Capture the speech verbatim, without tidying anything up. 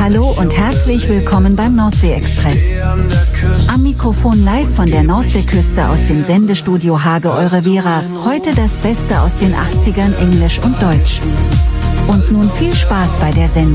Hallo und herzlich willkommen beim Nordsee-Express. Am Mikrofon live von der Nordseeküste aus dem Sendestudio Hage eure Vera, heute das Beste aus den achtzigern Englisch und Deutsch. Und nun viel Spaß bei der Sendung.